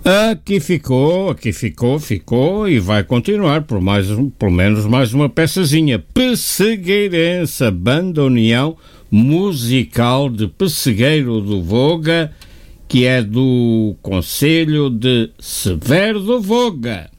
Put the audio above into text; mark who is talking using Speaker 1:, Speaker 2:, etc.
Speaker 1: Ficou e vai continuar por pelo menos mais uma peçazinha. Pessegueirense, a Banda União Musical de Pessegueiro do Voga, que é do concelho de Severo do Voga.